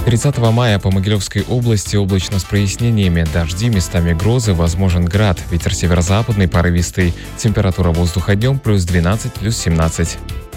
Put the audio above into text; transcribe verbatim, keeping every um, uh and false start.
тридцатого мая по Могилевской области облачно с прояснениями, дожди, местами грозы, возможен град, ветер северо-западный порывистый, температура воздуха днем плюс двенадцать, плюс семнадцать.